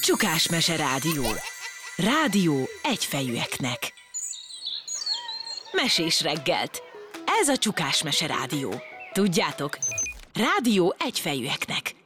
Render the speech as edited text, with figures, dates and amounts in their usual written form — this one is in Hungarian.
Csukásmese Rádió. Rádió egyfejűeknek. Mesés reggelt. Ez a Csukásmese Rádió. Tudjátok, rádió egyfejűeknek.